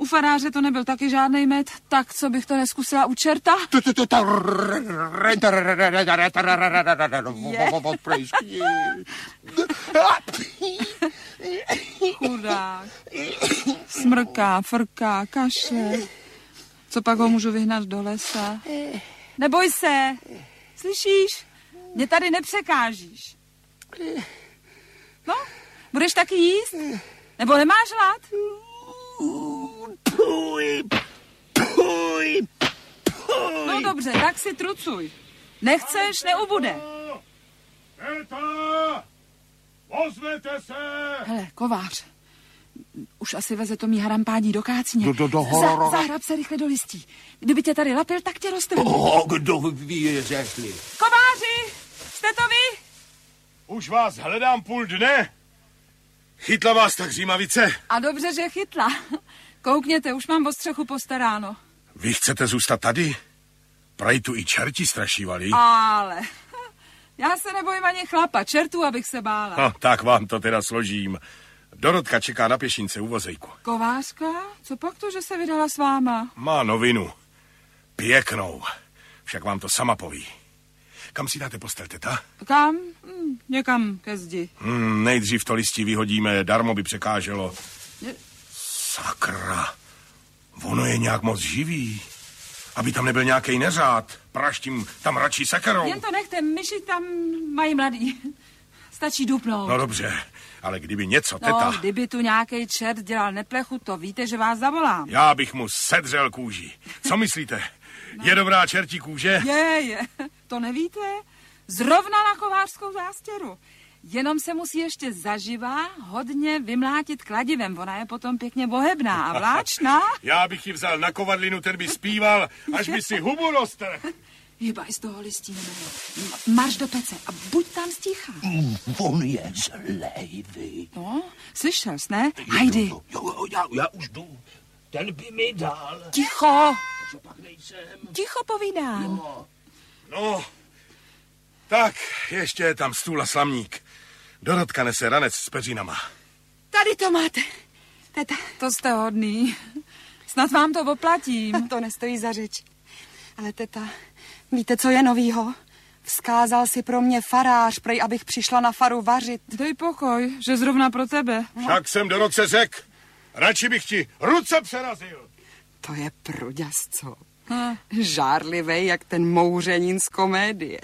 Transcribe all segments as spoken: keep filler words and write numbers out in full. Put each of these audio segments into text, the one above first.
U faráře to nebyl taky žádnej med, tak co bych to neskusila u čerta? Chudák. Smrká, frká, kašle. Co pak ho můžu vyhnat do lesa? Neboj se. Slyšíš? Mě tady nepřekážíš. No, budeš taky jíst? Nebo nemáš hlad? Puj, puj, puj. No dobře, tak si trucuj. Nechceš, neubude. Teta, ozvěte se. Hele, kovář. Už asi veze to mý harampádí do kácně. Do, do, do Za, zahrab se rychle do listí. Kdyby tě tady lapil, tak tě roztrhnu. O, kdo ví, řekli. Kováři, jste to vy? Už vás hledám půl dne. Chytla vás tak římavice? A dobře, že chytla. Koukněte, už mám o střechu postaráno. Vy chcete zůstat tady? Prej tu i čerti strašívali. Ale já se nebojím ani chlapa, čertů, abych se bála. No, tak vám to teda složím. Dorotka čeká na pěšince u vozejku. Kovářka? Co pak to, že se vydala s váma? Má novinu. Pěknou. Však vám to sama poví. Kam si dáte postel, teta? Kam? Hm, někam ke zdi. Hmm, nejdřív to listí vyhodíme, darmo by překáželo. Je... Sakra. Ono je nějak moc živý. Aby tam nebyl nějaký neřád. Praštím tam radši sekerou. Jen to nechte, myši tam mají mladý. Stačí dupnout. No dobře, ale kdyby něco, teta... No, kdyby tu nějaký čert dělal neplechu, to víte, že vás zavolám. Já bych mu sedřel kůži. Co myslíte? No. Je dobrá čertí kůže? Je, je. To nevíte? Zrovna na kovářskou zástěru. Jenom se musí ještě zaživa hodně vymlátit kladivem. Ona je potom pěkně bohebná a vláčná. Já bych ji vzal na kovadlinu, ten by zpíval, až by si hubu roztrhl. Hýbaj z toho listínu. Marš do pece a buď tam sticha. On je zlej, vy. No, slyšel jsi, ne? Hajdy. Jo, jo, já, já už jdu. Ten by mi dal. Ticho. Co pak nejsem? Ticho povídám. No. No, tak ještě je tam stůl a slamník. Dorotka nese ranec s peřinama. Tady to máte. Teta. To jste hodný. Snad vám to oplatím. To nestojí za řeč. Ale teta, víte, co je novýho? Vzkázal si pro mě farář, prej, abych přišla na faru vařit. Dej pokoj, že zrovna pro tebe. Však jsem Dorotce řek. Radši bych ti ruce přerazil. To je pruďas, co? Hm. Žárlivej, jak ten mouřenín z komédie.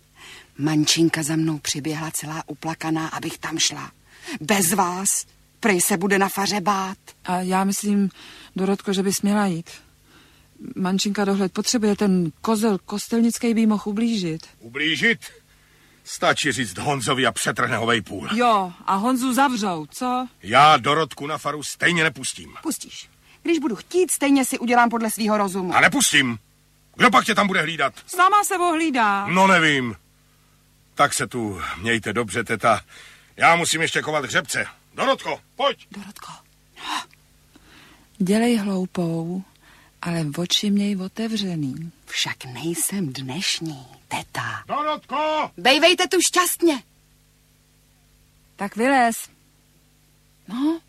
Mančinka za mnou přiběhla celá uplakaná, abych tam šla. Bez vás. Prej se bude na faře bát. A já myslím, Dorotko, že bys měla jít. Mančinka dohled potřebuje, ten kozel kostelnický by mohl ublížit. Ublížit? Stačí říct Honzovi a přetrhne ho vejpůl. Jo, a Honzu zavřou, co? Já Dorotku na faru stejně nepustím. Pustíš. Když budu chtít, stejně si udělám podle svýho rozumu. A nepustím. Kdo pak tě tam bude hlídat? Sama se ohlídá. No nevím. Tak se tu mějte dobře, teta. Já musím ještě kovat hřebce. Dorotko, pojď. Dorotko. Dělej hloupou, ale oči měj otevřený. Však nejsem dnešní, teta. Dorotko! Bejvejte tu šťastně. Tak vylez. No.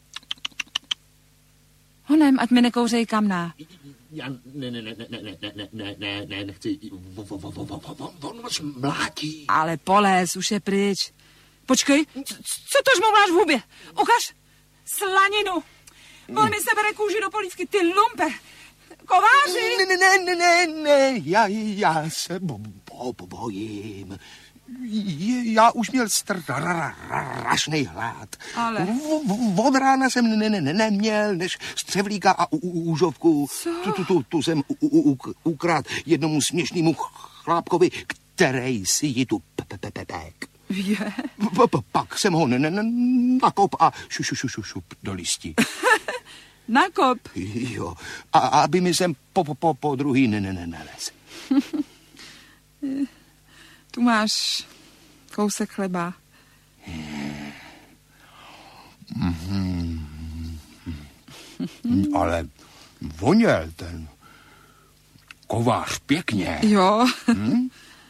Honem, ať mi nekouřej kamna. Já ne, ne, ne, ne, ne, ne, ne, ne, ne, ne, nechci. On vás mlátí. Ale polez, už je pryč. Počkej, co to žmouláš v hubě? Ukaž slaninu. On mi sebere kůži do polívky, ty lumpe. Kováři. Ne, ne, ne, ne, ne, ne, já, já se bo, bo, bojím. Je, já už měl strašný hlad. Ale... V, od rána jsem ne, ne, ne, neměl, než střevlíka a úžovku. Tu, tu, tu, tu jsem u, u, ukrát jednomu směšnému chlápkovi, který si ji tu pek. Je. Pak jsem ho nakop a šu, šu, šu, šu, šup do listí. Nakop? Jo, a aby mi sem po, po, po, po druhý ne, ne, ne, nelez. Tu máš kousek chleba. Mm-hmm. Ale voněl ten kovář pěkně. Jo. Hm?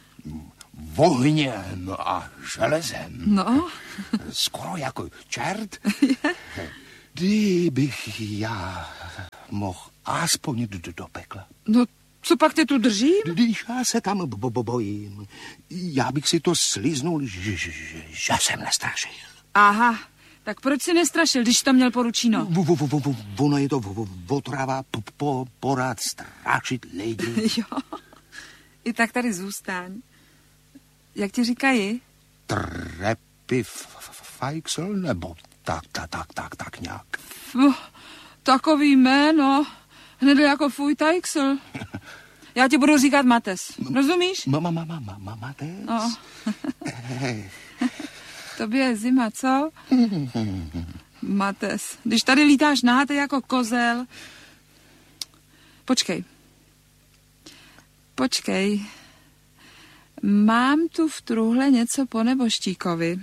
Ohněm a železem. No. Skoro jako čert. Kdybych já mohl aspoň do, do pekla. No, co pak tě tu držím? Když já se tam bo, bo, bojím, já bych si to sliznul, že, že, že jsem nestrašil. Aha, tak proč si nestrašil, když to měl poručíno? V, v, v, v, ono je to v, v, otrava po, po, porád strašit lidi. Jo, i tak tady zůstaň. Jak ti říkají? Trepy Fajksel, nebo tak, tak, tak, tak, tak nějak. Uh, takový jméno, hned jako fuj Tajksel. Já ti budu říkat Mates, rozumíš? Mama, mama, mama, Mates? No. Tobě je zima, co? Mates, když tady lítáš nahátej jako kozel. Počkej. Počkej. Mám tu v truhle něco po neboštíkovi.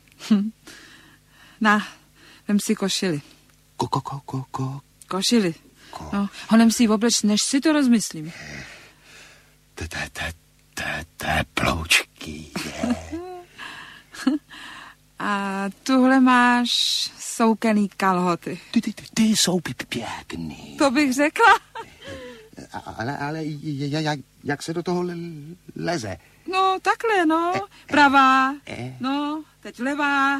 Na, vem si košili. Ko, ko, ko, ko, ko. Košili. No, honem si ji obleč, než si to rozmyslím. Te, te, te, te, teploučky, je. A tuhle máš soukený kalhoty. Ty, ty, ty, ty jsou pěkný. To bych řekla. Ale, ale jak, jak se do toho leze? No, takhle, no. Pravá. No, teď levá.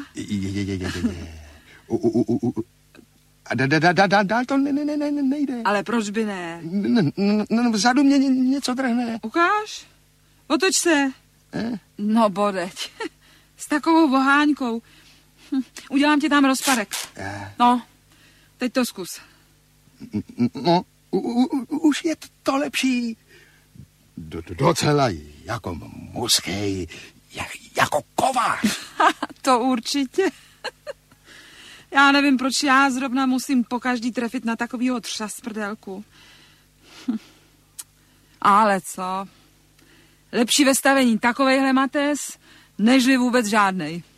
A dál to nejde. Ale proč by ne? Vzadu mě něco drhne. Ukáž? Otoč se. No, bodeť. S takovou voháňkou. Udělám ti tam rozpadek. No, teď to zkus. No, už je to lepší. Docela jako mužský, jako kovář. To určitě. Já nevím, proč já zrovna musím pokaždý trefit na takovýho třas prdelku. Ale co? Lepší ve stavení takovejhle Mates, nežli vůbec žádnej.